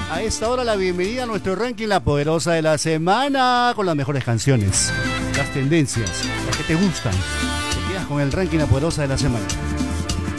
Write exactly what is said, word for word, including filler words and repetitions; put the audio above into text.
A esta hora la bienvenida a nuestro ranking La Poderosa de la Semana, con las mejores canciones, las tendencias, las que te gustan. Te quedas con el ranking La Poderosa de la Semana.